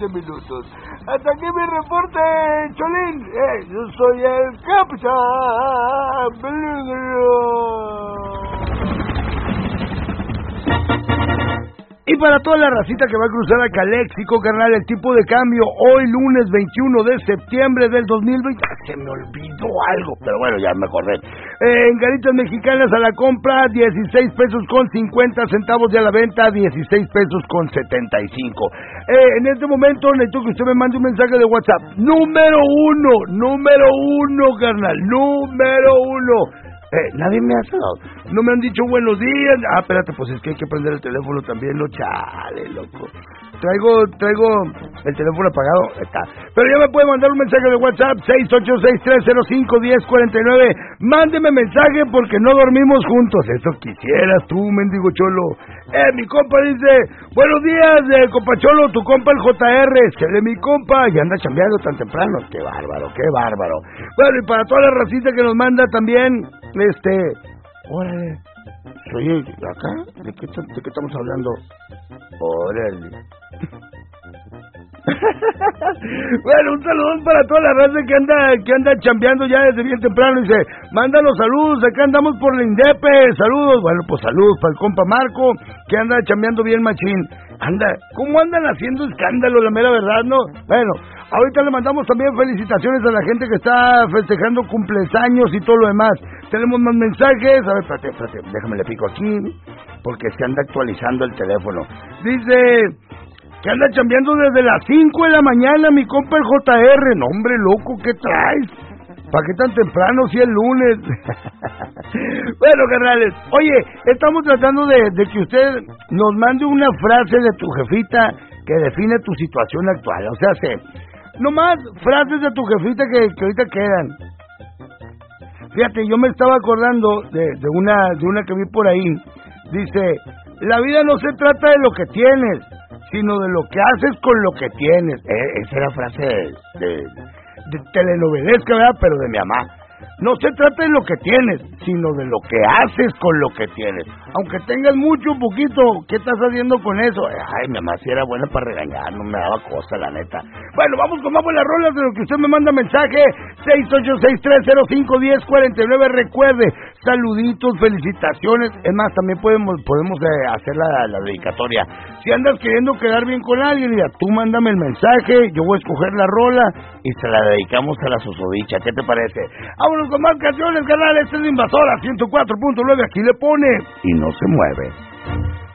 minutos. Hasta aquí mi reporte, Cholín. Yo soy el Capitán Peligro. Y para toda la racita que va a cruzar a Caléxico, carnal, el tipo de cambio hoy lunes 21 de septiembre del 2020. Se me olvidó algo, pero bueno, ya me acordé. En Garitas Mexicanas a la compra, 16 pesos con 50 centavos, y a la venta, 16 pesos con 75. En este momento necesito que usted me mande un mensaje de WhatsApp. Número uno, carnal, número uno. Nadie me ha saludado. No me han dicho buenos días. Espérate, pues es que hay que prender el teléfono también, no, chale, loco. Traigo el teléfono apagado, está. Pero ya me puede mandar un mensaje de WhatsApp, 686-305-1049. Mándeme mensaje porque no dormimos juntos. Eso quisieras tú, mendigo cholo. Mi compa dice, buenos días, compa cholo, tu compa el JR. Se de mi compa, y anda chambeando tan temprano. Qué bárbaro, qué bárbaro. Bueno, y para toda la racita que nos manda también, órale, oye, ¿acá? ¿De qué estamos hablando? Órale. Bueno, un saludón para toda la raza que anda chambeando ya desde bien temprano. Dice, mándanos saludos, acá andamos por la Indepe, saludos. Bueno, pues saludos para el compa Marco, que anda chambeando bien machín. ¿Cómo andan haciendo escándalo, la mera verdad, no? Bueno, ahorita le mandamos también felicitaciones a la gente que está festejando cumpleaños y todo lo demás. Tenemos más mensajes. A ver, espérate, déjame le pico aquí, porque se anda actualizando el teléfono. Dice que anda chambeando desde las 5 de la mañana, mi compa el JR. No, hombre, loco, ¿qué traes? ¿Para qué tan temprano si es lunes? Bueno, carnales, oye, estamos tratando de que usted nos mande una frase de tu jefita que define tu situación actual. O sea, nomás frases de tu jefita que ahorita quedan. Fíjate, yo me estaba acordando de una que vi por ahí. Dice, la vida no se trata de lo que tienes, sino de lo que haces con lo que tienes. Esa era frase de telenovelesca, ¿verdad? Pero de mi mamá. No se trata de lo que tienes, sino de lo que haces con lo que tienes. Aunque tengas mucho o poquito, ¿qué estás haciendo con eso? Ay, mi mamá sí era buena para regañar, no me daba cosa, la neta. Bueno, vamos con más buenas rolas de lo que usted me manda mensaje. 686-305-1049. Recuerde, saluditos, felicitaciones. Es más, también podemos hacer la dedicatoria. Si andas queriendo quedar bien con alguien, mira, tú mándame el mensaje, yo voy a escoger la rola y se la dedicamos a la susodicha. ¿Qué te parece? Vámonos con más canciones, canal. Este es la Invasora 104.9. Aquí le pone y no se mueve.